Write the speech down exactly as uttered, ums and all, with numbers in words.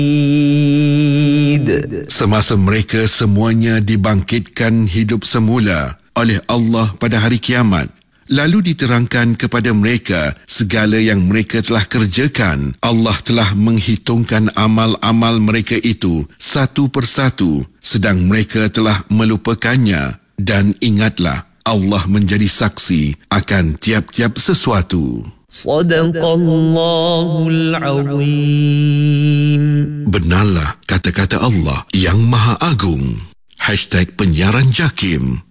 Semasa mereka semuanya dibangkitkan hidup semula oleh Allah pada hari kiamat, lalu diterangkan kepada mereka segala yang mereka telah kerjakan. Allah telah menghitungkan amal-amal mereka itu satu persatu, sedang mereka telah melupakannya. Dan ingatlah, Allah menjadi saksi akan tiap-tiap sesuatu. Sadaqallahul Azim. Benarlah kata-kata Allah yang Maha Agung. Hashtag Penyiaran Jakim.